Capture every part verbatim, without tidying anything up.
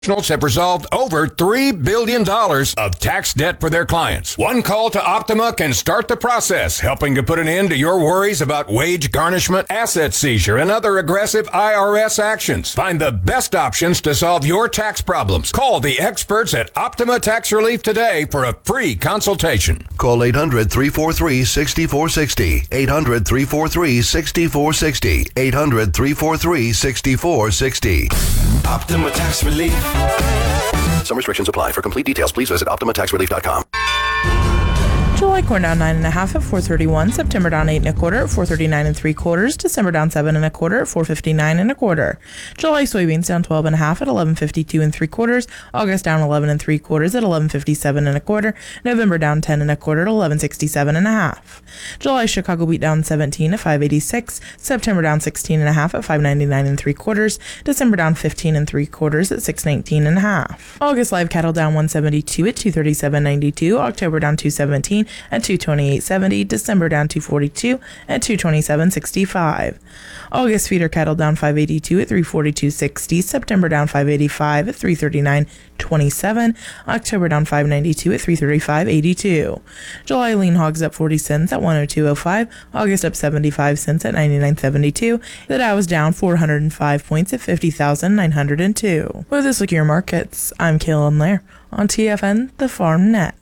Professionals have resolved over three billion dollars of tax debt for their clients. One call to Optima can start the process, helping to put an end to your worries about wage garnishment, asset seizure, and other aggressive I R S actions. Find the best options to solve your tax problems. Call the experts at Optima Tax Relief today for a free consultation. Call eight hundred, three four three, six four six zero. eight hundred, three four three, six four six zero. eight hundred, three four three, six four six zero. Optima Tax Relief. Some restrictions apply. For complete details, please visit optima tax relief dot com. July corn down nine and a half at four thirty-one. September down eight and a quarter at four thirty-nine and three quarters. December down seven and a quarter at four fifty-nine and a quarter. July soybeans down twelve and a half at eleven fifty-two and three quarters. August down eleven and three quarters at eleven fifty-seven and a quarter. November down ten and a quarter at eleven sixty-seven and a half. July Chicago wheat down seventeen at five eighty-six. September down sixteen and a half at five ninety-nine and three quarters. December down fifteen and three quarters at six nineteen and a half. August live cattle down one seventy-two at two thirty-seven ninety-two. October down two seventeen at two twenty-eight seventy. December down two forty-two at two twenty-seven sixty-five. August feeder cattle down five eighty-two at three forty-two sixty. September down five eighty-five at three thirty-nine twenty-seven. October down five ninety-two at three thirty-five eighty-two. July lean hogs up forty cents at one oh two oh five. August up seventy-five cents at ninety-nine seventy-two. The Dow is down four hundred five points at fifty thousand nine hundred two. With this look at your markets, I'm Kaylin Lair on T F N, the Farm Net.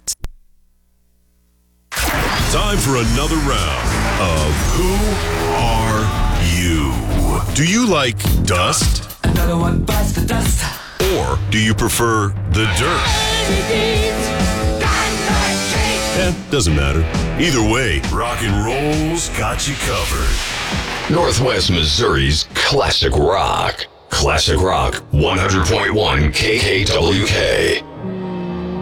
Time for another round of Who Are You? Do you like dust? Another one bites the dust. Or do you prefer the dirt? Eh, doesn't matter. Either way, rock and roll's got you covered. Northwest Missouri's Classic Rock. Classic Rock one hundred point one K K W K.